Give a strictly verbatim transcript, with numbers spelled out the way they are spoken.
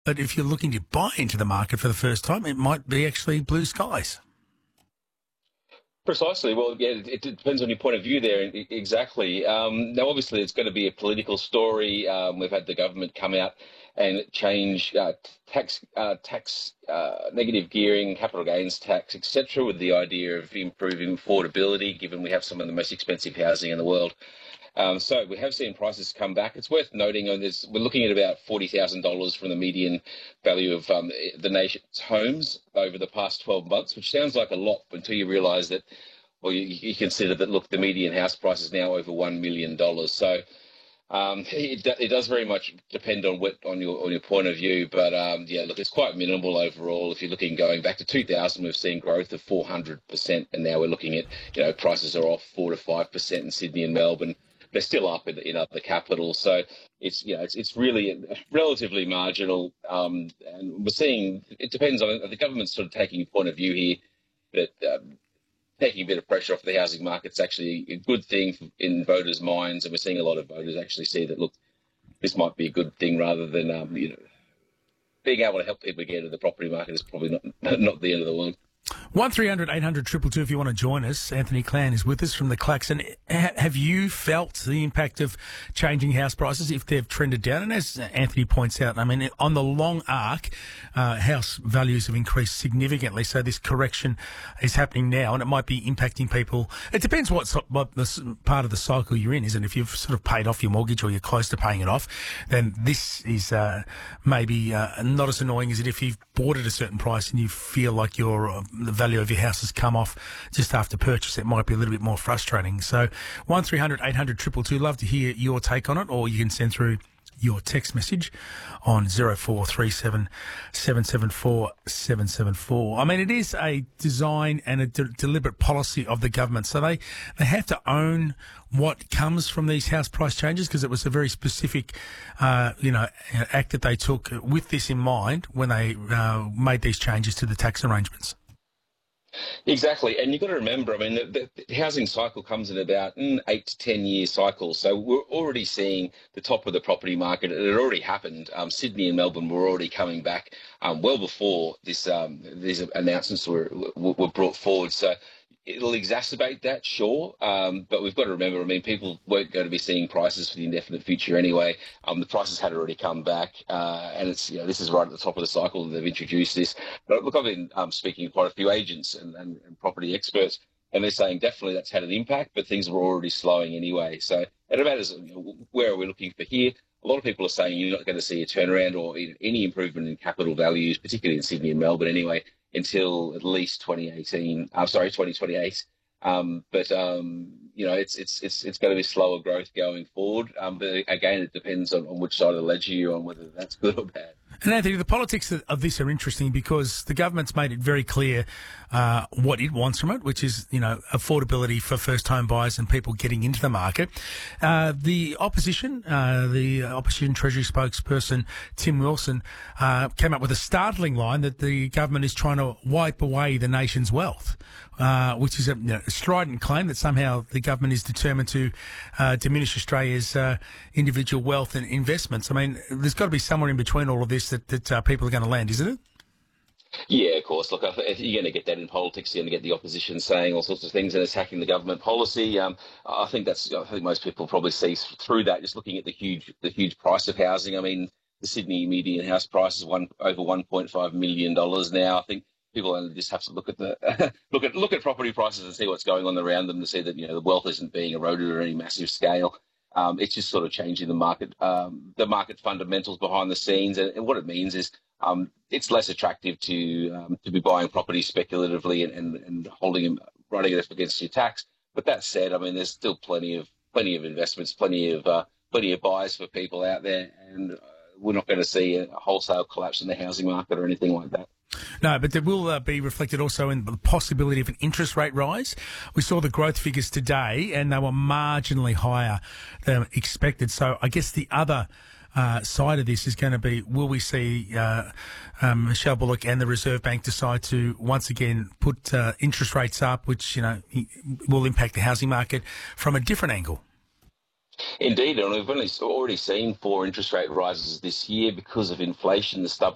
But if you're looking to buy into the market for the first time, it might be actually blue skies. Precisely. Well, yeah, it, it depends on your point of view there. e- Exactly. Um, now, obviously, it's going to be a political story. Um, we've had the government come out and change uh, tax, uh, tax, uh, negative gearing, capital gains tax, et cetera, with the idea of improving affordability, given we have some of the most expensive housing in the world. Um, so we have seen prices come back. It's worth noting on this, we're looking at about forty thousand dollars from the median value of um, the nation's homes over the past twelve months, which sounds like a lot until you realise that, or you, you consider that, look, the median house price is now over one million dollars. So um, it, it does very much depend on what on your on your point of view, but um, yeah, look, it's quite minimal overall. If you're looking going back to two thousand, we've seen growth of four hundred percent, and now we're looking at, you know, prices are off four to five percent in Sydney and Melbourne. They're still up in, in other capitals, so it's you know it's it's really relatively marginal. Um, and we're seeing it depends on the government's sort of taking a point of view here that um, taking a bit of pressure off the housing market is actually a good thing in voters' minds, and we're seeing a lot of voters actually see that, look, this might be a good thing rather than um, you know being able to help people get into the property market is probably not not the end of the world. one three hundred eight hundred two two two if you want to join us. Anthony Clan is with us from the Klaxon. Ha- have you felt the impact of changing house prices if they've trended down? And as Anthony points out, I mean, on the long arc, uh, house values have increased significantly. So this correction is happening now, and it might be impacting people. It depends what, so- what the s- part of the cycle you're in, isn't it? If you've sort of paid off your mortgage or you're close to paying it off, then this is uh, maybe uh, not as annoying as it if you've bought at a certain price and you feel like your uh, the value of your house has come off just after purchase. It might be a little bit more frustrating. So one three hundred eight hundred two two two, love to hear your take on it, or you can send through your text message on zero four three seven seven seven four seven seven four. I mean, it is a design and a de- deliberate policy of the government. So they, they have to own what comes from these house price changes, because it was a very specific, uh, you know, act that they took with this in mind when they uh, made these changes to the tax arrangements. Exactly, and you've got to remember, I mean, the, the housing cycle comes in about mm, eight to ten year cycles. So we're already seeing the top of the property market. It had already happened. Um, Sydney and Melbourne were already coming back um, well before this um, these announcements were were brought forward. So it'll exacerbate that, sure, um, but we've got to remember, I mean, people weren't going to be seeing prices for the indefinite future anyway. Um, the prices had already come back, uh, and it's, you know, this is right at the top of the cycle that they've introduced this. But look, I've been um, speaking to quite a few agents and, and, and property experts, and they're saying definitely that's had an impact, but things were already slowing anyway. So it matters, you know, where are we looking for here? A lot of people are saying you're not going to see a turnaround or any improvement in capital values, particularly in Sydney and Melbourne anyway, until at least twenty eighteen. I'm sorry, twenty twenty-eight. Um, but um, you know, it's it's it's it's going to be slower growth going forward. Um, but again, it depends on, on which side of the ledger you're on, whether that's good or bad. And Anthony, the politics of this are interesting because the government's made it very clear uh, what it wants from it, which is, you know, affordability for first-home buyers and people getting into the market. Uh, the opposition, uh, the opposition Treasury spokesperson Tim Wilson, uh, came up with a startling line that the government is trying to wipe away the nation's wealth, uh, which is a, you know, a strident claim that somehow the government is determined to uh, diminish Australia's uh, individual wealth and investments. I mean, there's got to be somewhere in between all of this that, that uh, people are going to land, isn't it? Yeah, of course. Look, I th- you're going to get that in politics. You're going to get the opposition saying all sorts of things and attacking the government policy. Um, I think that's. I think most people probably see through that. Just looking at the huge, the huge price of housing. I mean, the Sydney median house price is one over one point five million dollars now. I think people only just have to look at the look at look at property prices and see what's going on around them to see that, you know, the wealth isn't being eroded at any massive scale. Um, it's just sort of changing the market, um, the market fundamentals behind the scenes, and, and what it means is um, it's less attractive to um, to be buying property speculatively and, and, and holding them, running it up against your tax. But that said, I mean, there's still plenty of plenty of investments, plenty of uh, plenty of buyers for people out there, and uh, we're not going to see a wholesale collapse in the housing market or anything like that. No, but there will uh, be reflected also in the possibility of an interest rate rise. We saw the growth figures today, and they were marginally higher than expected. So I guess the other uh, side of this is going to be, will we see uh, um, Michelle Bullock and the Reserve Bank decide to once again put uh, interest rates up, which, you know, will impact the housing market from a different angle? Indeed, and we've only already seen four interest rate rises this year because of inflation, the stubborn